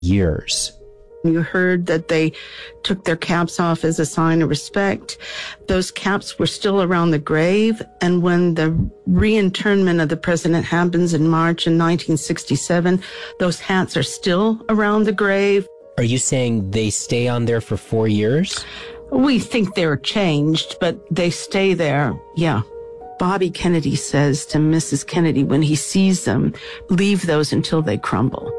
years. You heard that they took their caps off as a sign of respect. Those caps were still around the grave. And when the reinterment of the president happens in March in 1967, those hats are still around the grave. Are you saying they stay on there for 4 years? We think they're changed, but they stay there. Yeah. Bobby Kennedy says to Mrs. Kennedy when he sees them, leave those until they crumble.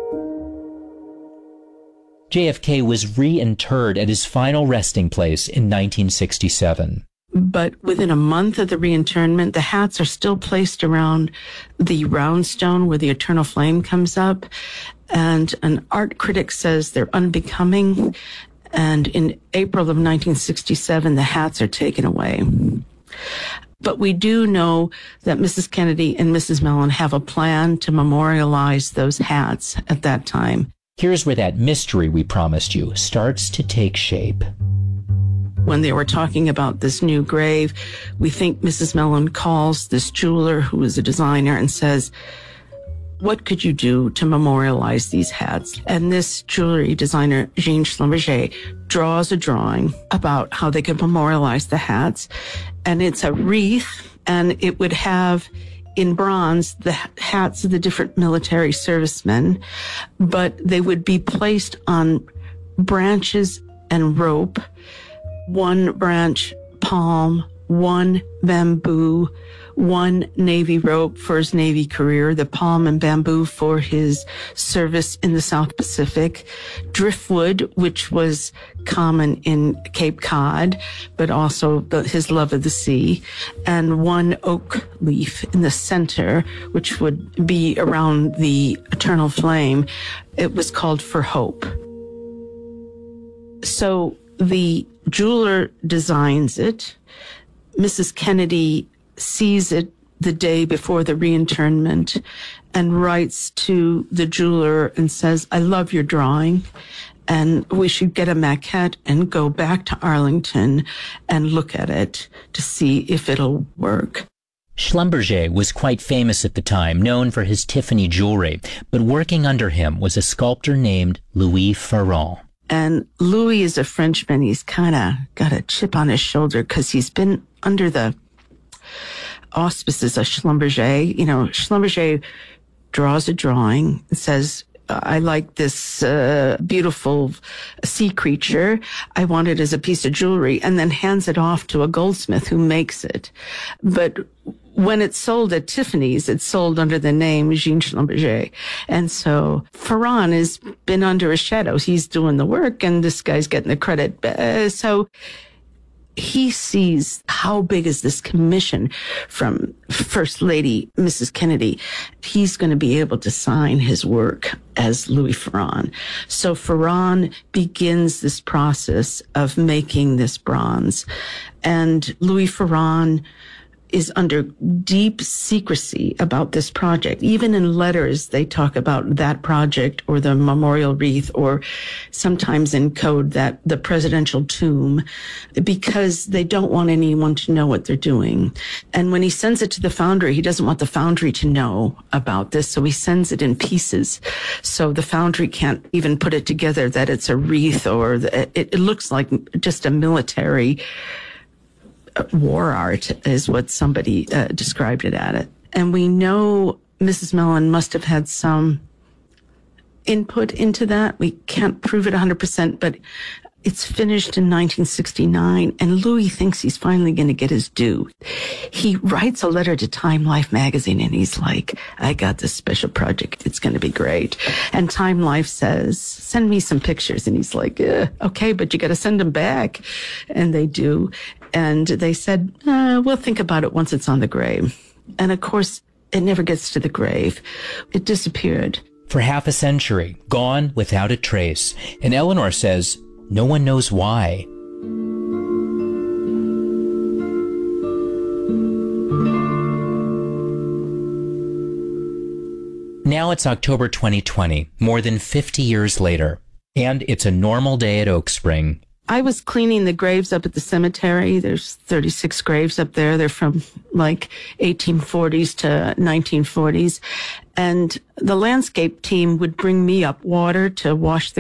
JFK was reinterred at his final resting place in 1967. But within a month of the reinterment, the hats are still placed around the round stone where the eternal flame comes up. And an art critic says they're unbecoming. And in April of 1967, the hats are taken away. But we do know that Mrs. Kennedy and Mrs. Mellon have a plan to memorialize those hats at that time. Here's where that mystery we promised you starts to take shape. When they were talking about this new grave, we think Mrs. Mellon calls this jeweler who is a designer and says, what could you do to memorialize these hats? And this jewelry designer, Jean Schlumberger, draws a drawing about how they could memorialize the hats. And it's a wreath, and it would have in bronze the hats of the different military servicemen, but they would be placed on branches and rope, one branch palm, one bamboo, one Navy rope for his Navy career, the palm and bamboo for his service in the South Pacific, driftwood, which was common in Cape Cod, but also his love of the sea, and one oak leaf in the center, which would be around the eternal flame. It was called For Hope. So the jeweler designs it. Mrs. Kennedy sees it the day before the reinterment and writes to the jeweler and says, I love your drawing, and we should get a maquette and go back to Arlington and look at it to see if it'll work. Schlumberger was quite famous at the time, known for his Tiffany jewelry, but working under him was a sculptor named Louis Ferrand. And Louis is a Frenchman. He's kind of got a chip on his shoulder because he's been under the auspices of Schlumberger. You know, Schlumberger draws a drawing and says, I like this beautiful sea creature. I want it as a piece of jewelry, and then hands it off to a goldsmith who makes it. But when it's sold at Tiffany's, it's sold under the name Jean Schlumberger. And so Ferrand has been under a shadow. He's doing the work, and this guy's getting the credit. So he sees how big is this commission from First Lady Mrs. Kennedy. He's going to be able to sign his work as Louis Ferrand. So Ferrand begins this process of making this bronze. And Louis Ferrand is under deep secrecy about this project. Even in letters, they talk about that project or the memorial wreath, or sometimes in code that the presidential tomb, because they don't want anyone to know what they're doing. And when he sends it to the foundry, he doesn't want the foundry to know about this, so he sends it in pieces. So the foundry can't even put it together that it's a wreath, or it looks like just a military war art is what somebody described it at it. And we know Mrs. Mellon must have had some input into that. We can't prove it 100%, but it's finished in 1969, and Louis thinks he's finally going to get his due. He writes a letter to Time Life magazine, and he's like, I got this special project. It's going to be great. And Time Life says, send me some pictures. And he's like, okay, but you got to send them back. And they do. And they said, we'll think about it once it's on the grave. And of course, it never gets to the grave. It disappeared. For half a century, gone without a trace. And Eleanor says, no one knows why. Now it's October 2020, more than 50 years later, and it's a normal day at Oak Spring. I was cleaning the graves up at the cemetery. There's 36 graves up there. They're from like 1840s to 1940s. And the landscape team would bring me up water to wash the